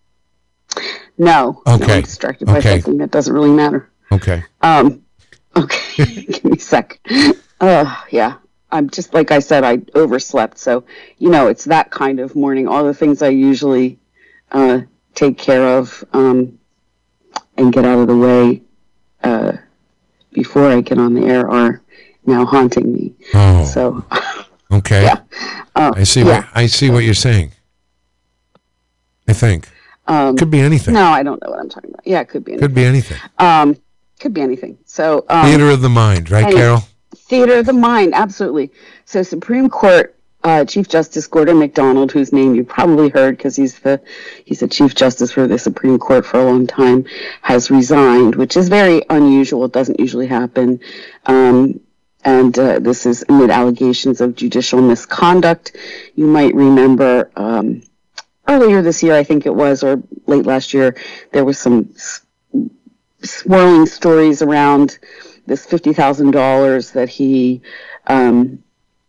No. No, Okay. I'm distracted by Okay. something that doesn't really matter. Okay. Um, okay, give me a sec. Uh, yeah, I'm just, like I said, I overslept. So, you know, it's that kind of morning. All the things I usually uh, take care of um, and get out of the way uh, before I get on the air are now haunting me. Oh, So, okay. yeah. Uh, I see yeah. what I see what you're saying. I think. Um, Could be anything. no, I don't know what I'm talking about. Yeah, it could be anything. Could be anything. Um, could be anything. So, um, Theater of the mind, right, anyway. Carol? Theater of the mind, absolutely. So Supreme Court uh, Chief Justice Gordon MacDonald, whose name you probably heard because he's the he's the Chief Justice for the Supreme Court for a long time, has resigned, which is very unusual. It doesn't usually happen. Um, and uh, this is amid allegations of judicial misconduct. You might remember um, earlier this year, I think it was, or late last year, there was some s- swirling stories around this fifty thousand dollars that he um,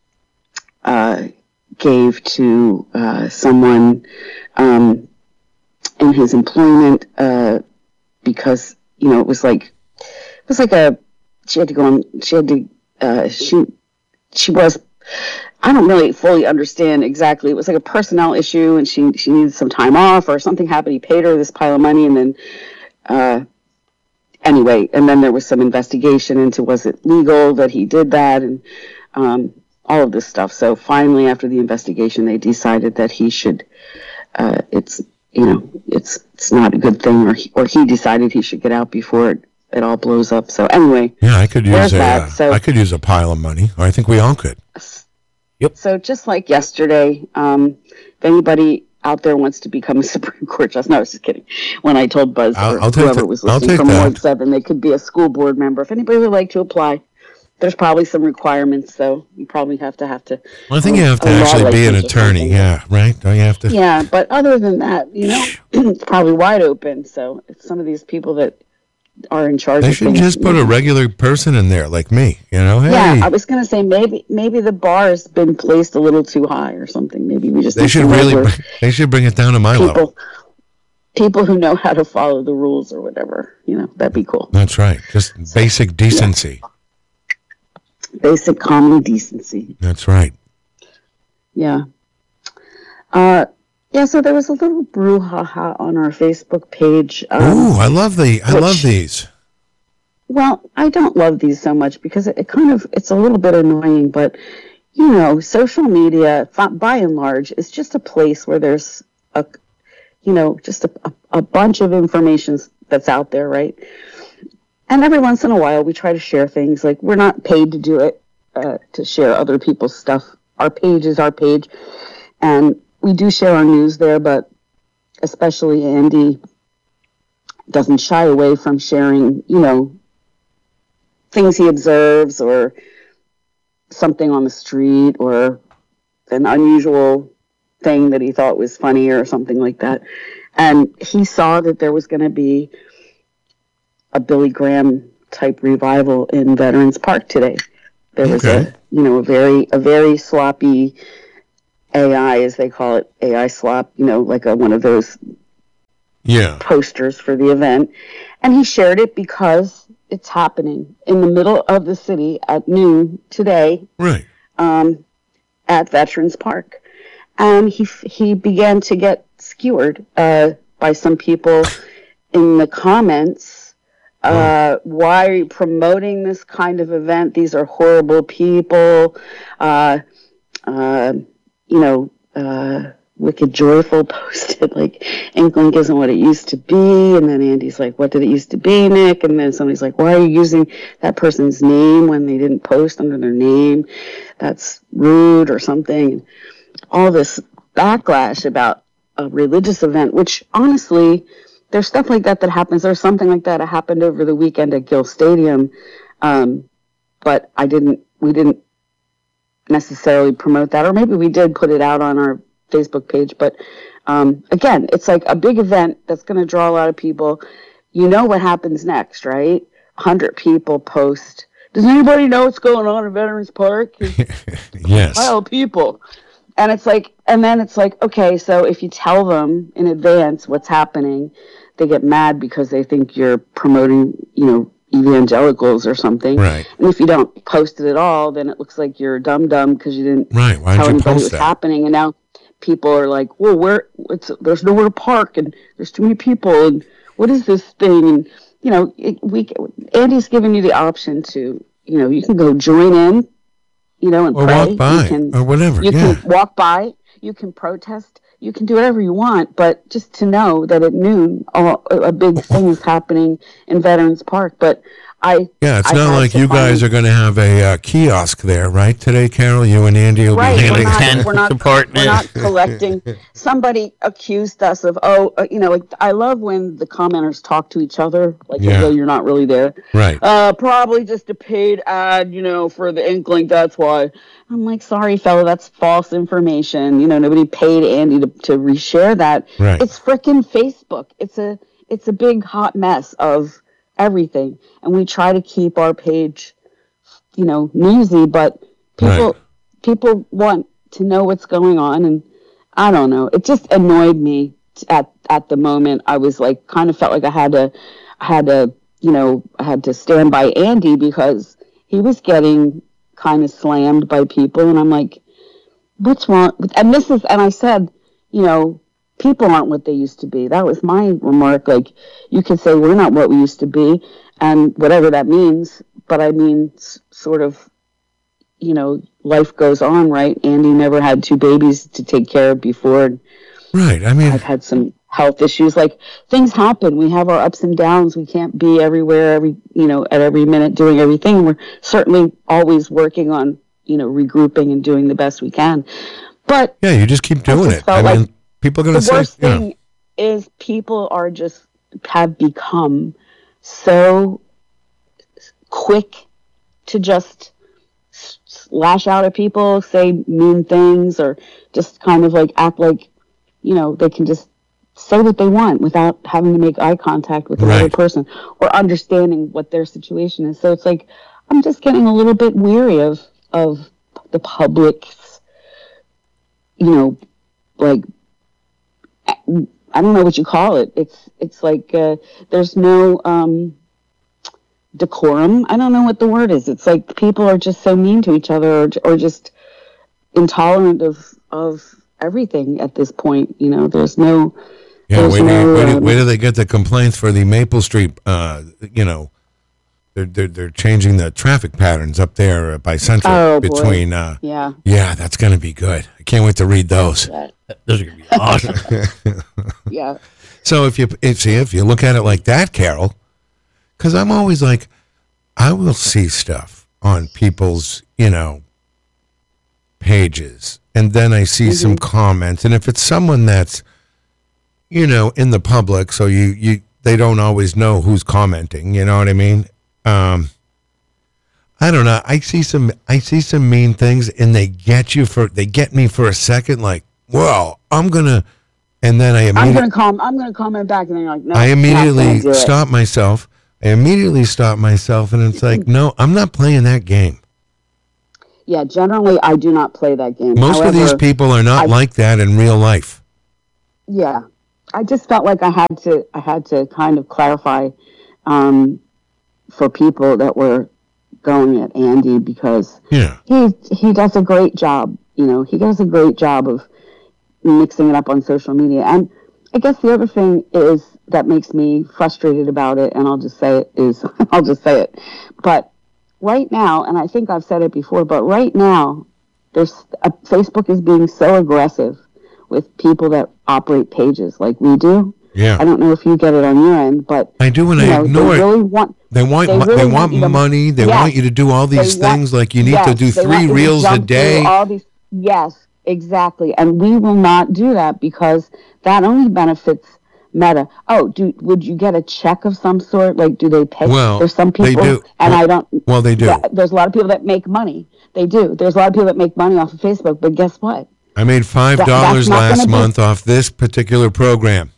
uh, gave to uh, someone um, in his employment uh, because, you know, it was like, it was like a, she had to go on, she had to, uh, she, she was, I don't really fully understand exactly. It was like a personnel issue and she, she needed some time off or something happened. He paid her this pile of money and then, uh, anyway, and then there was some investigation into was it legal that he did that and um, all of this stuff. So finally, after the investigation, they decided that he should. Uh, it's you know it's it's not a good thing, or he, or he decided he should get out before it, it all blows up. So anyway, Yeah, I could use there's a that. uh, So- I could use a pile of money. Or I think we all could. so just like yesterday, um, if anybody out there wants to become a Supreme Court justice, no, I was just kidding. When I told Buzz I'll- or I'll take whoever that- was I'll listening take from that. Ward seven, they could be a school board member. If anybody would like to apply, there's probably some requirements, so you probably have to have to. Well, I think you have to a law actually be an license or attorney. something. Yeah, right? Don't you have to? Yeah, but other than that, you know, it's probably wide open. So it's some of these people that are in charge They of should things. just put a regular person in there like me. You know, hey, Yeah, I was gonna say maybe maybe the bar has been placed a little too high or something. Maybe we just they need should some really regular br- they should bring it down to my level. people people who know how to follow the rules or whatever. You know, that'd be cool. That's right. Just basic decency. Basic common decency. That's right. Yeah. Uh, yeah. So there was a little brouhaha on our Facebook page. Um, Ooh, I love the I which- love these. Well, I don't love these so much because it, it kind of, it's a little bit annoying, but, you know, social media, fi- by and large, is just a place where there's a, you know, just a, a, a bunch of information that's out there, right? And every once in a while, we try to share things. Like, we're not paid to do it, uh, to share other people's stuff. Our page is our page. And we do share our news there, but especially Andy doesn't shy away from sharing, you know, things he observes or something on the street or an unusual thing that he thought was funny or something like that. and he saw that there was going to be a Billy Graham type revival in Veterans Park today. There was Okay. a, you know, a very, a very sloppy A I, as they call it, A I slop, you know, like a, one of those Yeah. posters for the event. And he shared it because it's happening in the middle of the city at noon today, Right. um, at Veterans Park. And he, he began to get skewered, uh, by some people in the comments. Uh, why are you promoting this kind of event? These are horrible people. Uh, uh, you know, uh, Wicked Joyful posted, like, Inkling isn't what it used to be. And then Andy's like, what did it used to be, Nick? And then somebody's like, why are you using that person's name when they didn't post under their name? That's rude or something. All this backlash about a religious event, which honestly, there's stuff like that that happens. There's something like that that happened over the weekend at Gill Stadium. Um, but I didn't, we didn't necessarily promote that, or maybe we did put it out on our Facebook page. But um, again, it's like a big event that's going to draw a lot of people. You know what happens next, right? one hundred people post. Does anybody know what's going on in Veterans Park? Yes. Well, people. And it's like, and then it's like, okay, so if you tell them in advance what's happening, they get mad because they think you're promoting, you know, evangelicals or something. Right. And if you don't post it at all, then it looks like you're dumb dumb because you didn't Right. Why tell did you anybody post what's that? happening. And now people are like, well, where it's there's nowhere to park and there's too many people and what is this thing? And you know, it, we Andy's giving you the option to, you know, you can go join in, you know, and Or pray. walk by, you can, or whatever, You yeah. can walk by. You can protest. You can do whatever you want, but just to know that at noon, a, a big thing is happening in Veterans Park. But I Yeah, it's I not had like to you guys find- are going to have a uh, kiosk there, right? Today, Carol, you and Andy will Right, be we're handing. not, ten we're not, department. we're not collecting. Somebody accused us of, oh, uh, you know, like, I love when the commenters talk to each other, like, Yeah. as though you're not really there. Right. Uh, probably just a paid ad, you know, for the Inkling, that's why. I'm like, sorry, fella, that's false information. You know, nobody paid Andy to, to reshare that. Right. It's frickin' Facebook. It's a, it's a big hot mess of everything. And we try to keep our page, you know, newsy, but people, Right. people want to know what's going on. And I don't know, it just annoyed me at, at the moment. I was like, kind of felt like I had to, I had to, you know, I had to stand by Andy because he was getting kind of slammed by people. And I'm like, what's wrong? And this is, and I said, you know, people aren't what they used to be. That was my remark. Like, you could say we're not what we used to be, and whatever that means. But I mean, s- sort of, you know, life goes on, right? Andy never had two babies to take care of before. And Right. I mean, I've had some health issues. Like, things happen. We have our ups and downs. We can't be everywhere, every, you know, at every minute doing everything. We're certainly always working on, you know, regrouping and doing the best we can. But yeah, you just keep doing just it. I felt mean, like people are going the to say, worst you know, thing is people are just have become so quick to just s- s- lash out at people, say mean things, or just kind of like act like, you know, they can just say what they want without having to make eye contact with another Right. person or understanding what their situation is. So it's like I'm just getting a little bit weary of of the public's, you know, like, I don't know what you call it. It's it's like uh, there's no um, decorum. I don't know what the word is. It's like people are just so mean to each other, or, or just intolerant of of everything at this point. You know, there's no. yeah, there's where, do, no, where, do, um, where do they get the complaints for the Maple Street? Uh, you know, they're, they're they're changing the traffic patterns up there uh, by Central Oh, boy. between. Uh, Yeah. yeah, that's going to be good. I can't wait to read those. Yeah. Those are gonna be awesome. Yeah. So if you if, see if you look at it like that, Carol, because I'm always like, I will see stuff on people's, you know, pages, and then I see some comments, and if it's someone that's, you know, in the public, so you you they don't always know who's commenting, you know what I mean? Um, I don't know. I see some I see some mean things, and they get you for they get me for a second, like, well, I'm gonna and then I I'm immediately gonna call. I'm gonna comment back, and then you're like, no. I I'm not gonna immediately do it. stop myself. I immediately stop myself, and it's like, no, I'm not playing that game. Yeah, generally I do not play that game. Most However, of these people are not I- like that in real life. Yeah, I just felt like I had to. I had to kind of clarify um, for people that were going at Andy because Yeah. he he does a great job. You know, he does a great job of mixing it up on social media. And I guess the other thing is that makes me frustrated about it, and I'll just say it is I'll just say it. But right now, and I think I've said it before, but right now, there's uh, Facebook is being so aggressive with people that operate pages like we do. Yeah. I don't know if you get it on your end, but I do, and you I know, ignore they it. really want They want they mo- really they want want you to- money. They Yes. want you to do all these They want- things. Like you need yes, to do they want three you to reels a jump through day. All these, yes, exactly. And we will not do that because that only benefits Meta. Oh, do would you get a check of some sort? Like, do they pay? Well, there's some they people, do. and Well- I don't. well, they do. Yeah, there's a lot of people that make money. They do. There's a lot of people that make money off of Facebook. But guess what? I made five That- dollars that's not last gonna be- month off this particular program.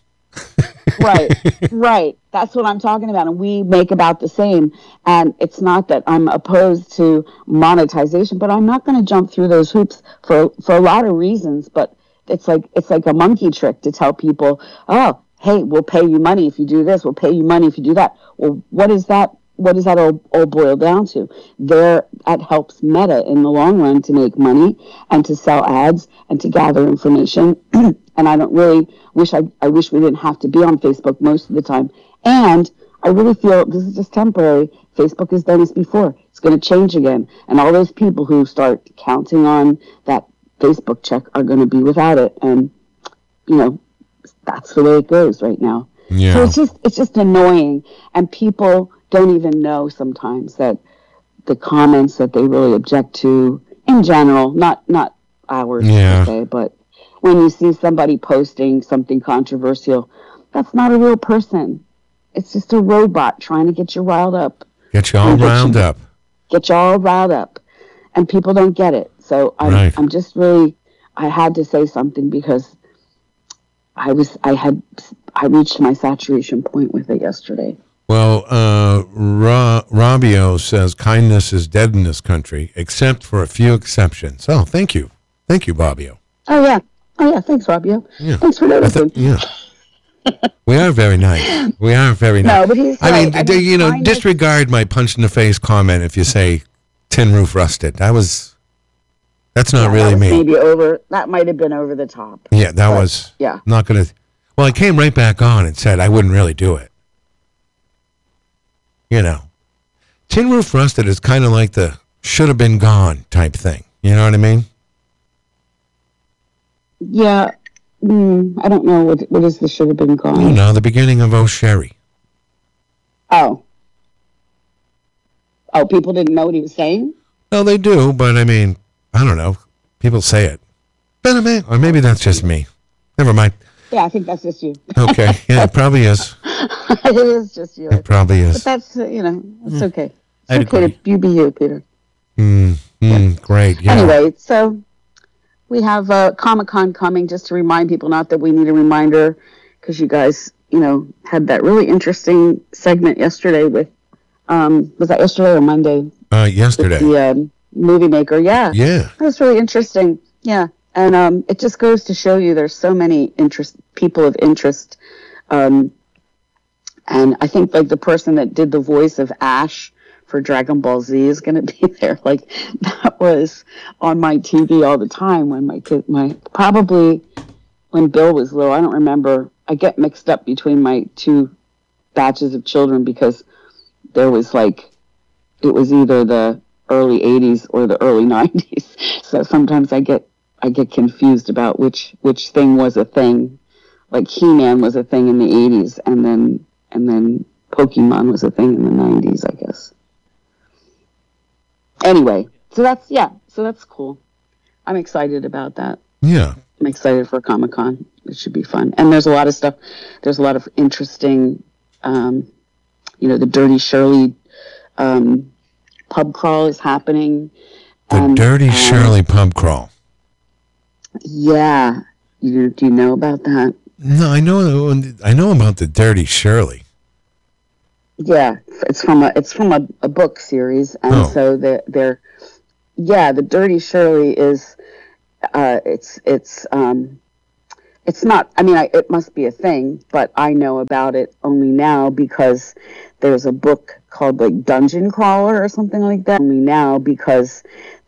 Right, right. That's what I'm talking about. And we make about the same. And it's not that I'm opposed to monetization, but I'm not going to jump through those hoops for for a lot of reasons. But it's like it's like a monkey trick to tell people, oh, hey, we'll pay you money if you do this. We'll pay you money if you do that. Well, what is that? What does that all, all boil down to? There, that helps Meta in the long run to make money and to sell ads and to gather information. And I don't really wish I, I wish we didn't have to be on Facebook most of the time. And I really feel this is just temporary. Facebook has done this before. It's going to change again. And all those people who start counting on that Facebook check are going to be without it. And, you know, that's the way it goes right now. Yeah. So it's just it's just annoying. And people don't even know sometimes that the comments that they really object to in general, not not ours Yeah. per se, but when you see somebody posting something controversial, that's not a real person. It's just a robot trying to get you riled up, Get you all And get round you- up. get you all riled up, and people don't get it. So I'm Right. I'm just really I had to say something because I was I had I reached my saturation point with it yesterday. Well, uh, Ra- Rabio says kindness is dead in this country, except for a few exceptions. Oh, thank you. Thank you, Bobbio. Oh yeah, oh yeah. Thanks, Robbio. Yeah. Thanks for I noticing. thought- yeah. We are very nice. We are very nice. No, but he's I mean, right. I d- mean, you know, kindness- disregard my punch in the face comment if you say tin roof rusted. That was, that's not Yeah, really that was me. Maybe over. That might have been over the top. Yeah, that But, was yeah. not going to. Well, I came right back on and said I wouldn't really do it. You know, tin roof rusted is kind of like the should have been gone type thing. You know what I mean? Yeah. Mm, I don't know what what is the should have been You gone. know, the beginning of O'Sherry. Oh. Oh, people didn't know what he was saying? Well, they do, but I mean, I don't know. People say it. But I mean, or maybe that's just me. Never mind. Yeah, I think that's just you. Okay. Yeah, it probably is. it is just you. It probably But is. that's, uh, you know, it's okay. It's I'd okay agree. to you be you, Peter. Mm, mm, great. Yeah. Anyway, so we have uh, Comic-Con coming, just to remind people, not that we need a reminder, because you guys, you know, had that really interesting segment yesterday with, um, was that yesterday or Monday? Uh, With yesterday. the um, movie maker, yeah. Yeah. That was really interesting. Yeah. And um, it just goes to show you there's so many interest people of interest. Um, and I think like the person that did the voice of Ash for Dragon Ball Z is going to be there. Like that was on my T V all the time when my kid, my probably when Bill was little. I don't remember. I get mixed up between my two batches of children because there was like, it was either the early eighties or the early nineties. So sometimes I get I get confused about which which thing was a thing. Like He-Man was a thing in the eighties, and then and then Pokemon was a thing in the nineties, I guess. Anyway, so that's yeah, so that's cool. I'm excited about that. Yeah. I'm excited for Comic-Con. It should be fun. And there's a lot of stuff. There's a lot of interesting, um, you know, the Dirty Shirley um, pub crawl is happening. The And- Dirty and- Shirley pub crawl. Yeah. You, do you know about that? No, I know. I know about the Dirty Shirley. Yeah, it's from a it's from a, a book series, and Oh. so they're, they're yeah, the Dirty Shirley is uh, it's it's um, it's not. I mean, I, it must be a thing, but I know about it only now because there's a book called like Dungeon Crawler or something like that. Only now because